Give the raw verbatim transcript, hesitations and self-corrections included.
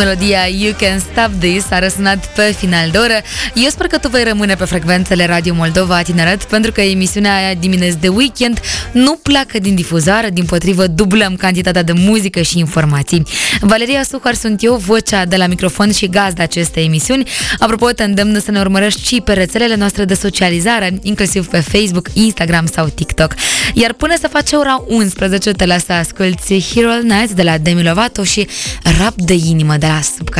Melodia You Can Stop This a răsunat pe final de oră. Eu sper că tu vei rămâne pe frecvențele Radio Moldova Tineret, pentru că emisiunea aia dimineața de weekend nu pleacă din difuzare, dimpotrivă dublăm cantitatea de muzică și informații. Valeria Suhar sunt eu, vocea de la microfon și gazda acestei emisiuni. Apropo, te îndemn să ne urmărești și pe rețelele noastre de socializare, inclusiv pe Facebook, Instagram sau TikTok. Iar până să face ora unsprezece, te las să asculti Hero Night de la Demi Lovato și Rap de inimă de la Subca.